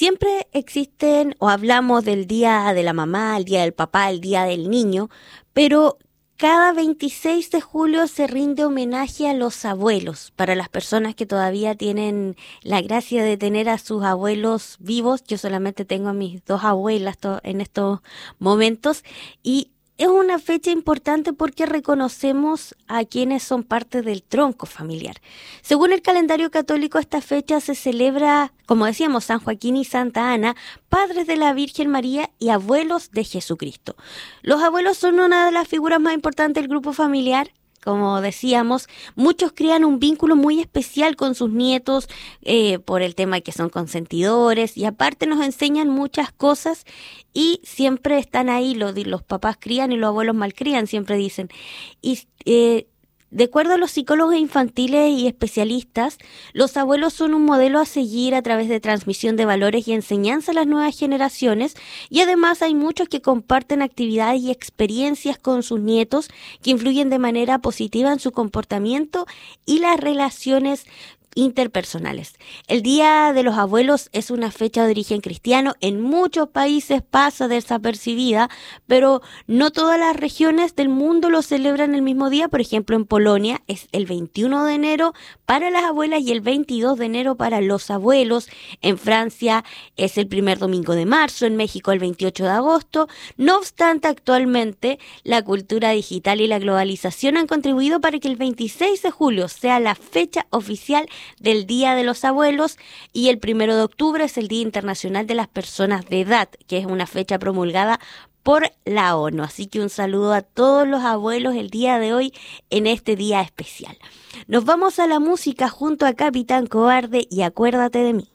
Siempre existen o hablamos del día de la mamá, el día del papá, el día del niño, pero cada 26 de julio se rinde homenaje a los abuelos. Para las personas que todavía tienen la gracia de tener a sus abuelos vivos, yo solamente tengo a mis dos abuelas en estos momentos, y es una fecha importante porque reconocemos a quienes son parte del tronco familiar. Según el calendario católico, esta fecha se celebra, como decíamos, San Joaquín y Santa Ana, padres de la Virgen María y abuelos de Jesucristo. Los abuelos son una de las figuras más importantes del grupo familiar. Como decíamos, muchos crean un vínculo muy especial con sus nietos por el tema de que son consentidores, y aparte nos enseñan muchas cosas y siempre están ahí. Los papás crían y los abuelos malcrían, siempre dicen. Y de acuerdo a los psicólogos infantiles y especialistas, los abuelos son un modelo a seguir a través de transmisión de valores y enseñanza a las nuevas generaciones, y además hay muchos que comparten actividades y experiencias con sus nietos que influyen de manera positiva en su comportamiento y las relaciones interpersonales. El Día de los Abuelos es una fecha de origen cristiano. En muchos países pasa desapercibida, pero no todas las regiones del mundo lo celebran el mismo día. Por ejemplo, en Polonia es el 21 de enero para las abuelas y el 22 de enero para los abuelos. En Francia es el primer domingo de marzo, en México el 28 de agosto. No obstante, actualmente la cultura digital y la globalización han contribuido para que el 26 de julio sea la fecha oficial del Día de los Abuelos, y el 1 de octubre es el Día Internacional de las Personas de Edad, que es una fecha promulgada por la ONU. Así que un saludo a todos los abuelos el día de hoy en este día especial. Nos vamos a la música junto a Capitán Cobarde y Acuérdate de mí.